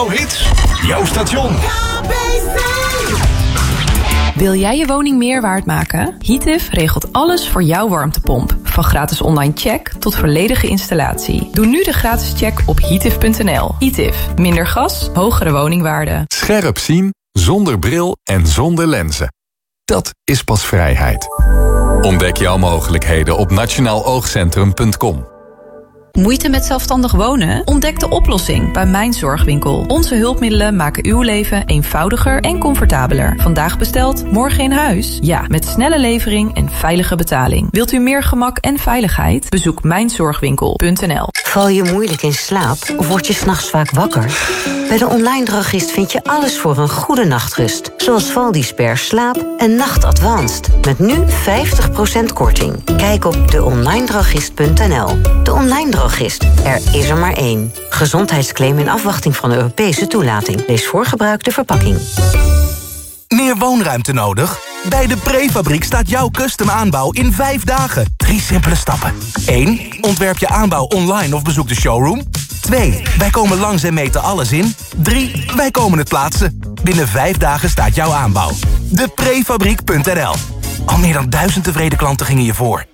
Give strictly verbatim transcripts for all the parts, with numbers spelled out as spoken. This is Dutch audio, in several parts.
Jouw hits, jouw station. Wil jij je woning meer waard maken? Heative regelt alles voor jouw warmtepomp. Van gratis online check tot volledige installatie. Doe nu de gratis check op heative punt n l. Heative. Minder gas, hogere woningwaarde. Scherp zien, zonder bril en zonder lenzen. Dat is pas vrijheid. Ontdek jouw mogelijkheden op nationaal oogcentrum punt com. Moeite met zelfstandig wonen? Ontdek de oplossing bij Mijn Zorgwinkel. Onze hulpmiddelen maken uw leven eenvoudiger en comfortabeler. Vandaag besteld, morgen in huis? Ja, met snelle levering en veilige betaling. Wilt u meer gemak en veiligheid? Bezoek mijn zorgwinkel punt n l. Val je moeilijk in slaap of word je 's nachts vaak wakker? Bij de Online Drogist vind je alles voor een goede nachtrust. Zoals Valdisper Slaap en Nacht Advanced. Met nu vijftig procent korting. Kijk op de online drogist punt n l. De Online Drogist. Er is er maar één. Gezondheidsclaim in afwachting van de Europese toelating. Lees voor gebruik de verpakking. Meer woonruimte nodig? Bij de Prefabriek staat jouw custom aanbouw in vijf dagen. Drie simpele stappen. één. Ontwerp je aanbouw online of bezoek de showroom. twee. Wij komen langs en meten alles in. drie. Wij komen het plaatsen. Binnen vijf dagen staat jouw aanbouw. de prefabriek punt n l. Al meer dan duizend tevreden klanten gingen je voor.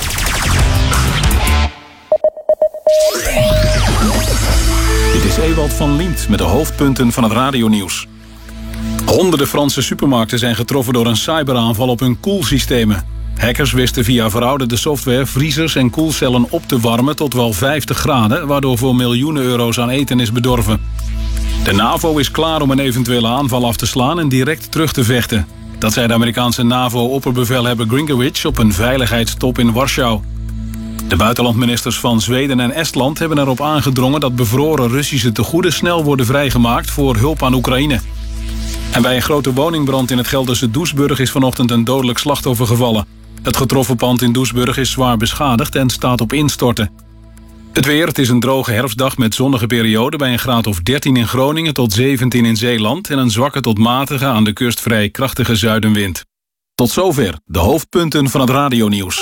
Dit is Ewald van Liemt met de hoofdpunten van het radionieuws. Honderden Franse supermarkten zijn getroffen door een cyberaanval op hun koelsystemen. Hackers wisten via verouderde software vriezers en koelcellen op te warmen tot wel vijftig graden... waardoor voor miljoenen euro's aan eten is bedorven. De NAVO is klaar om een eventuele aanval af te slaan en direct terug te vechten. Dat zei de Amerikaanse NAVO-opperbevelhebber Gringovic op een veiligheidstop in Warschau. De buitenlandministers van Zweden en Estland hebben erop aangedrongen dat bevroren Russische tegoeden snel worden vrijgemaakt voor hulp aan Oekraïne. En bij een grote woningbrand in het Gelderse Doesburg is vanochtend een dodelijk slachtoffer gevallen. Het getroffen pand in Doesburg is zwaar beschadigd en staat op instorten. Het weer, het is een droge herfstdag met zonnige perioden bij een graad of dertien in Groningen tot zeventien in Zeeland en een zwakke tot matige aan de kust vrij krachtige zuidenwind. Tot zover de hoofdpunten van het radionieuws.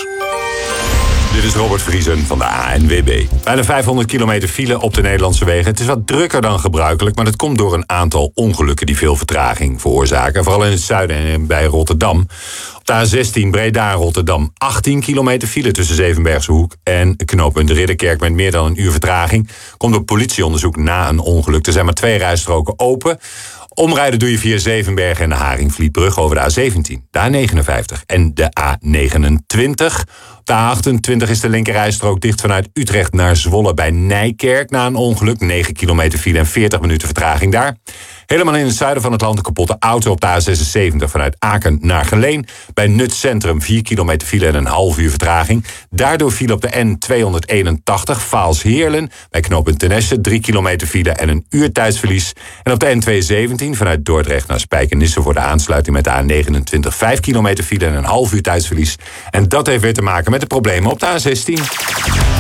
Dit is Robert Vriesen van de A N W B. Bijna vijfhonderd kilometer file op de Nederlandse wegen. Het is wat drukker dan gebruikelijk, maar dat komt door een aantal ongelukken die veel vertraging veroorzaken. Vooral in het zuiden en bij Rotterdam. Op de A zestien Breda-Rotterdam achttien kilometer file tussen Zevenbergse Hoek en knooppunt Ridderkerk met meer dan een uur vertraging. Komt door politieonderzoek na een ongeluk. Er zijn maar twee rijstroken open. Omrijden doe je via Zevenbergen en de Haringvlietbrug over de A zeventien, de A negenenvijftig en de A negenentwintig. Op de A achtentwintig is de linkerrijstrook dicht vanuit Utrecht naar Zwolle bij Nijkerk na een ongeluk. negen kilometer file en veertig minuten vertraging daar. Helemaal in het zuiden van het land een kapotte auto op de A zesenzeventig vanuit Aken naar Geleen. Bij Nutcentrum vier kilometer file en een half uur vertraging. Daardoor file op de N tweehonderdeenentachtig Vaals-Heerlen bij knooppunt Tenesse drie kilometer file en een uur tijdsverlies. En op de N tweehonderdzeventien vanuit Dordrecht naar Spijkenisse voor de aansluiting met de A negenentwintig vijf kilometer file en een half uur tijdsverlies. En dat heeft weer te maken met de problemen op de A zestien.